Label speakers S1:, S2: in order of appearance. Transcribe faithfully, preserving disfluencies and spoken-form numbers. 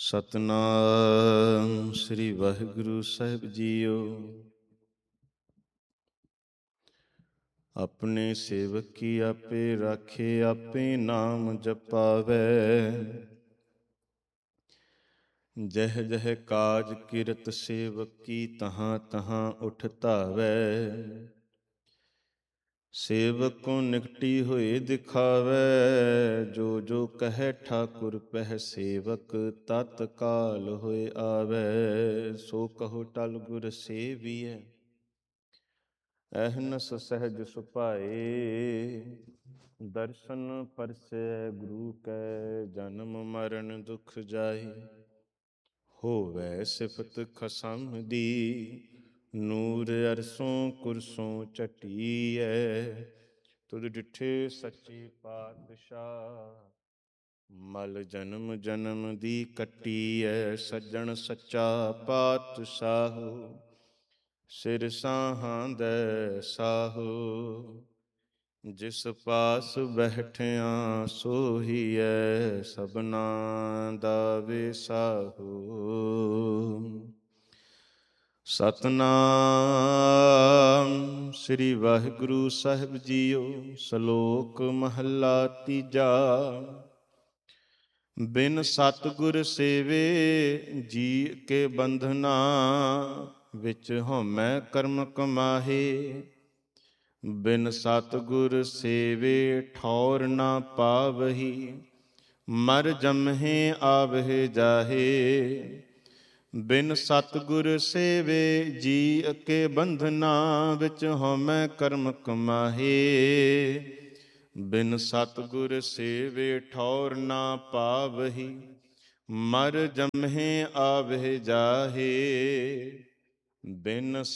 S1: ਸਤਨਾਮ ਸ੍ਰੀ ਵਾਹਿਗੁਰੂ ਸਾਹਿਬ JIO. ਆਪਣੇ ਸੇਵਕ ਕੀ ਆਪੇ ਰਾਖੇ, ਆਪੇ ਨਾਮ ਜਪਾਵੈ। ਜਹ ਜਹ ਕਾਜ ਕਿਰਤ ਸੇਵਕ ਕੀ, ਤਹਾਂ ਤਹਾਂ ਉਠ ਧਾਵੈ। ਸੇਵਕ ਕੋ ਨਿਕਟੀ ਹੋਏ ਦਿਖਾਵੈ, ਜੋ ਜੋ ਕਹੈ ਠਾਕੁਰ ਪਹਿ ਸੇਵਕ, ਤਤ ਕਾਲ ਹੋਏ ਆਵੈ। ਸੋ ਕਹੋ ਟਲ ਗੁਰ ਸੇਵੀਐ, ਅਹਨਸ ਸਹਿਜ ਸੁਭਾਏ। ਦਰਸ਼ਨ ਪਰਸੈ ਗੁਰੂ ਕੈ, ਜਨਮ ਮਰਨ ਦੁਖ ਜਾਏ। ਹੋਵੈ ਸਿਫਤ ਖਸਮ ਦੀ, ਨੂਰ ਅਰਸੋਂ ਕੁਰਸੋਂ ਝਟੀਐ। ਤੁਧ ਡਿਠੇ ਸੱਚੇ ਪਾਤਸ਼ਾਹ, ਮਲ ਜਨਮ ਜਨਮ ਦੀ ਕੱਟੀਐ। ਸੱਜਣ ਸੱਚਾ ਪਾਤਸ਼ਾਹੁ, ਸਿਰ ਸਾਹਾਂ ਦੈ ਸਾਹੂ। ਜਿਸ ਪਾਸ ਬੈਠਿਆ ਸੋਹੀਐ, ਸਭਨਾ ਦਾ ਵਿਸਾਹੂ। ਸਤਨਾਮ ਸ੍ਰੀ ਵਾਹਿਗੁਰੂ ਸਾਹਿਬ ਜੀਓ। ਸ਼ਲੋਕ ਮਹੱਲਾ ਤੀਜਾ। ਬਿਨ ਸਤਿਗੁਰ ਸੇਵੇ ਜੀ ਕੇ ਬੰਧਨਾ, ਵਿੱਚ ਹਉਮੈ ਕਰਮ ਕਮਾਹੇ। ਬਿਨ ਸਤਿਗੁਰ ਸੇਵੇ ਠੌਰ ਨਾ ਪਾਵਹੀ, ਮਰ ਜਮਹਿ ਆਵਹਿ ਜਾਹੇ। ਬਿਨ ਸਤਿਗੁਰ ਸੇਵੇ ਜੀ ਕੇ ਬੰਧਨਾ, ਵਿੱਚ ਹਉਮੈ ਕਰਮ ਕਮਾਹੇ। ਬਿਨ ਸਤਿਗੁਰ ਸੇਵੇ ਠੌਰ ਨਾ ਪਾਵਹੀ, ਮਰ ਜਮਹਿ ਆਵਹਿ ਜਾਹੇ। ਬਿਨ